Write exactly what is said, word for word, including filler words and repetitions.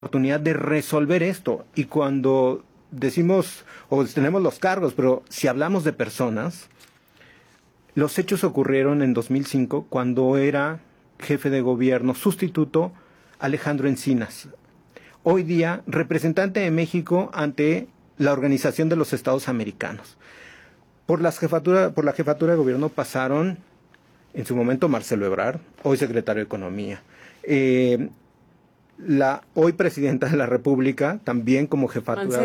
oportunidad de resolver esto. Y cuando decimos, o tenemos los cargos, pero si hablamos de personas, los hechos ocurrieron en dos mil cinco, cuando era jefe de gobierno sustituto Alejandro Encinas. Hoy día, representante de México ante la Organización de los Estados Americanos. Por, las jefatura, por la jefatura de gobierno pasaron, en su momento, Marcelo Ebrard, hoy secretario de Economía. Eh, la hoy presidenta de la República, también como jefatura